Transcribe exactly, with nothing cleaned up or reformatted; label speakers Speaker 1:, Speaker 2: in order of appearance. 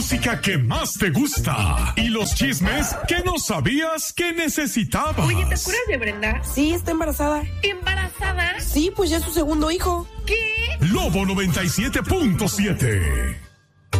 Speaker 1: Música que más te gusta y los chismes que no sabías que necesitabas.
Speaker 2: Oye, ¿te acuerdas de Brenda?
Speaker 3: Sí, está embarazada.
Speaker 2: ¿Embarazada?
Speaker 3: Sí, pues ya es su segundo hijo.
Speaker 2: ¿Qué?
Speaker 1: Lobo noventa y siete punto siete.